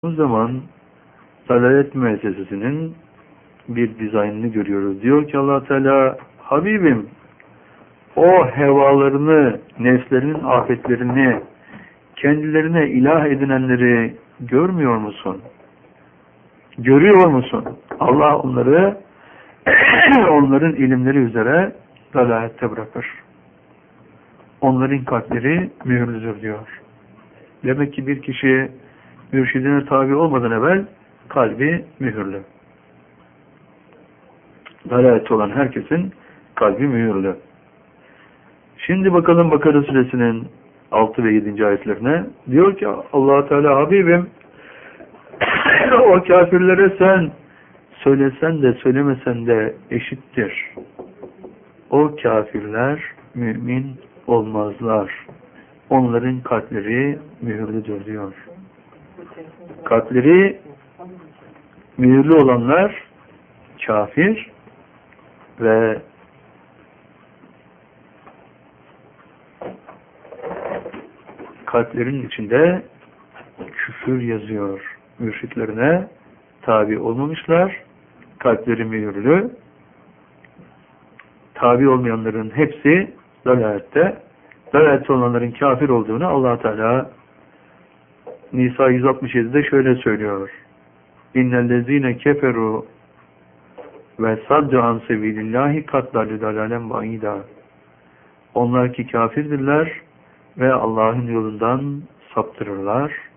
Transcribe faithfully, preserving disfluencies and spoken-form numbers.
O zaman Dalalet Müessesesi'nin bir dizaynını görüyoruz. Diyor ki Allah Teala, Habibim, o hevalarını, nefslerinin afetlerini, kendilerine ilah edinenleri görmüyor musun? Görüyor musun? Allah onları onların ilimleri üzere dalalette bırakır. Onların kalpleri mühürlüdür diyor. Demek ki bir kişi mürşidine tabi olmadan evvel kalbi mühürlü. Dalalette olan herkesin kalbi mühürlü. Şimdi bakalım Bakara Suresinin altı ve yedinci ayetlerine. Diyor ki Allah Teala, Habibim, o kafirlere sen söylesen de söylemesen de eşittir. O kafirler mümin olmazlar. Onların kalpleri mühürlüdür diyor. Kalpleri mühürlü olanlar kafir ve kalplerin içinde küfür yazıyor. Mürşitlerine tabi olmamışlar. Kalpleri mühürlü. Tabi olmayanların hepsi dalalette. Dalalette olanların kafir olduğunu Allah Teala Nisa yüz altmış yedi'de şöyle söylüyor. İnnellezîne keferu ve saddu an sebilillahi katlalü dalalen ba'ida. Onlar ki kafirdirler ve Allah'ın yolundan saptırırlar.